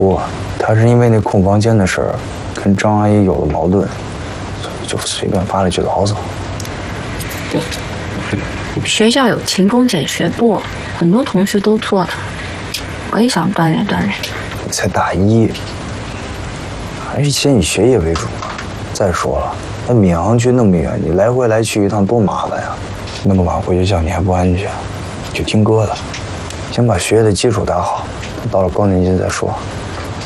不，他是因为那空房间的事儿，跟张阿姨有了矛盾，所以就随便发了句牢骚。 学校有勤工俭学部，很多同学都做的，我也想锻炼锻炼。 你才大一，还是先以学业为主吧。再说了，那闵行区那么远，你来回来去一趟多麻烦呀！那么晚回学校你还不安全，就听哥的，先把学业的基础打好，到了高年级再说。